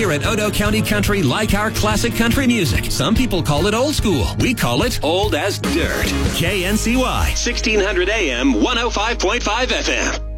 here at Odo County Country like our classic country music. Some people call it old school. We call it old as dirt. KNCY, 1600 AM, 105.5 FM.